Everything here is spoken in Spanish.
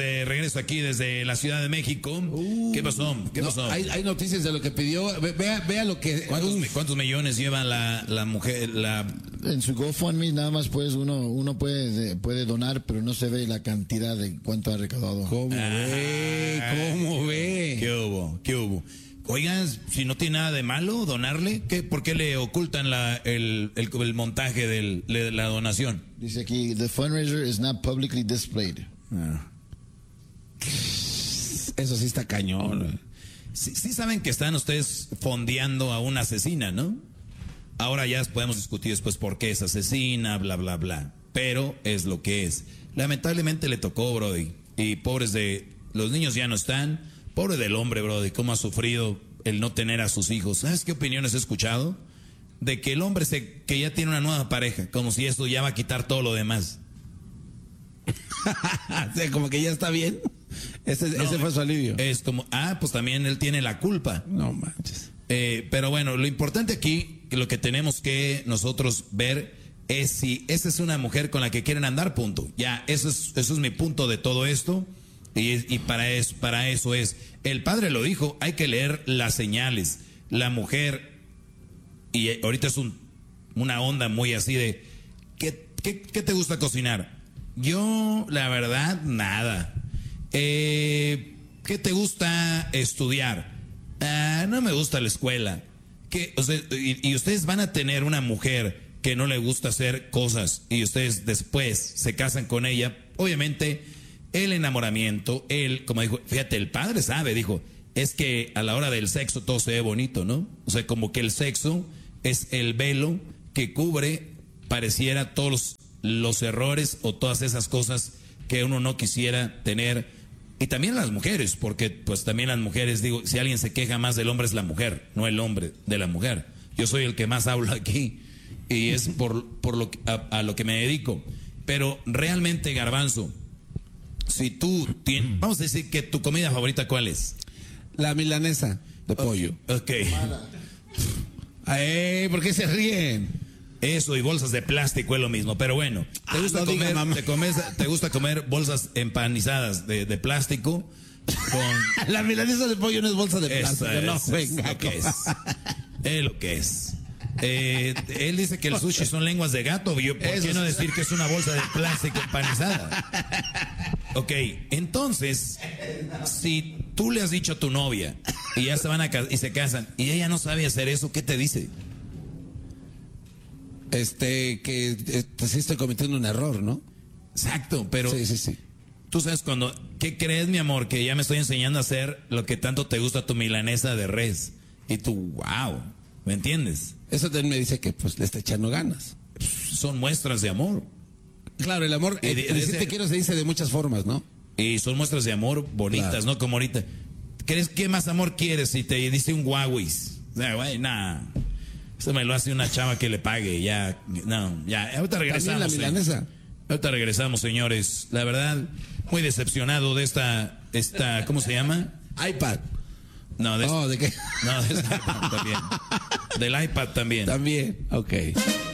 De regreso aquí desde la Ciudad de México. ¿Qué pasó? ¿Qué pasó? Hay noticias de lo que pidió. Vea lo que... ¿Cuántos millones lleva la mujer? En su GoFundMe nada más pues uno puede donar, pero no se ve la cantidad de cuánto ha recaudado. ¿Cómo ve? ¿Cómo ve? ¿Qué hubo? ¿Qué hubo? Oigan, si no tiene nada de malo donarle, ¿por qué le ocultan el montaje de la donación? Dice aquí, the fundraiser is not publicly displayed. Eso sí está cañón. Sí saben que están ustedes fondeando a una asesina, ¿no? Ahora ya podemos discutir después por qué es asesina, bla, bla, bla. Pero es lo que es. Lamentablemente le tocó, Brody. Y pobres de... Los niños ya no están. Pobre del hombre, Brody. Cómo ha sufrido el no tener a sus hijos. ¿Sabes qué opiniones he escuchado? De que el hombre que ya tiene una nueva pareja. Como si esto ya va a quitar todo lo demás. O sea, como que ya está bien. Ese fue su alivio. Es como, pues también él tiene la culpa. No manches. Pero bueno, lo importante aquí, que lo que tenemos que nosotros ver es si esa es una mujer con la que quieren andar, punto. Ya, eso es mi punto de todo esto. Y para eso es. El padre lo dijo, hay que leer las señales. La mujer, y ahorita es una onda muy así de, ¿qué te gusta cocinar? Yo, la verdad, nada. ¿Qué te gusta estudiar? No me gusta la escuela. Y ustedes van a tener una mujer que no le gusta hacer cosas y ustedes después se casan con ella. Obviamente, el enamoramiento, como dijo, fíjate, el padre sabe, dijo, es que a la hora del sexo todo se ve bonito, ¿no? O sea, como que el sexo es el velo que cubre, pareciera, todos los errores o todas esas cosas que uno no quisiera tener. Y también las mujeres, porque pues también las mujeres, digo, si alguien se queja más del hombre es la mujer, no el hombre de la mujer. Yo soy el que más hablo aquí y es por a lo que me dedico. Pero realmente, Garbanzo, si tú tienes, vamos a decir que tu comida favorita, ¿cuál es? La milanesa de pollo. Ok. ¿Por qué se ríen? Eso y bolsas de plástico es lo mismo, pero bueno, ¿te gusta comer bolsas empanizadas de plástico? La milanesa de pollo no es bolsa de plástico, Es lo que es. Él dice que el sushi son lenguas de gato, ¿por qué no decir que es una bolsa de plástico empanizada? Ok, entonces, si tú le has dicho a tu novia y ya se van y se casan y ella no sabe hacer eso, ¿qué te dice? Que sí estoy cometiendo un error, ¿no? Exacto, pero sí. Tú sabes ¿qué crees, mi amor? Que ya me estoy enseñando a hacer lo que tanto te gusta, tu milanesa de res. Y tú, wow, ¿me entiendes? Eso también me dice que pues le está echando ganas. Son muestras de amor. Claro, el amor, decir te quiero se dice de muchas formas, ¿no? Y son muestras de amor bonitas, claro. ¿No? Como ahorita. ¿Crees qué más amor quieres si te dice un guauis? Güey, nada. Eso me lo hace una chava que le pague, ya, no, ya, ahorita regresamos. También la milanesa. Ahorita regresamos, señores. La verdad, muy decepcionado de esta, ¿cómo se llama? iPad. No, ¿de qué? No, de esta también. Del iPad también. También, ok.